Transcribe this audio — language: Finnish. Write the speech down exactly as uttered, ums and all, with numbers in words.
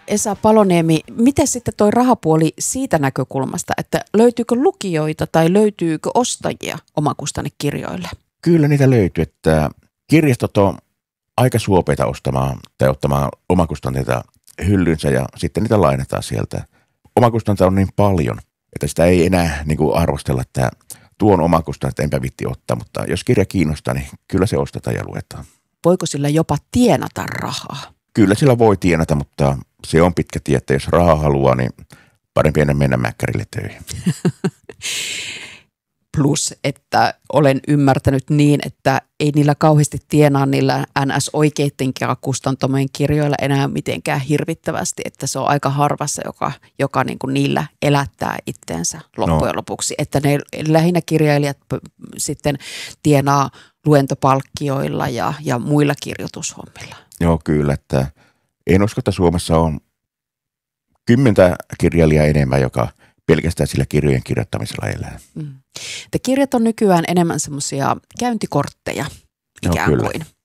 Esa Paloniemi, miten sitten toi rahapuoli siitä näkökulmasta, että löytyykö lukijoita tai löytyykö ostajia omakustannekirjoille? Kyllä niitä löytyy, että kirjastot on aika suopeita ostamaan tai ottamaan omakustanteita hyllynsä ja sitten niitä lainataan sieltä. Omakustanta on niin paljon, että sitä ei enää niin kuin arvostella, että tuon omakustanta enpä vitti ottaa, mutta jos kirja kiinnostaa, niin kyllä se ostetaan ja luetaan. Voiko sillä jopa tienata rahaa? Kyllä sillä voi tienata, mutta se on pitkä tie, että jos rahaa haluaa, niin parempi ennen mennä mäkkärille töihin. Plus, että olen ymmärtänyt niin, että ei niillä kauheasti tienaa niillä N S-oikeittenkin kustantamien kirjoilla enää mitenkään hirvittävästi, että se on aika harvassa, joka, joka niin kuin niillä elättää itteensä loppujen no. lopuksi. Että ne lähinnä kirjailijat p- sitten tienaa luentopalkkioilla ja, ja muilla kirjoitushommilla. Joo, kyllä, että en usko, että Suomessa on kymmentä kirjailijaa enemmän, joka pelkästään sillä kirjojen kirjoittamisella elää. Mm. Te kirjat on nykyään enemmän semmoisia käyntikortteja ikään no, kuin.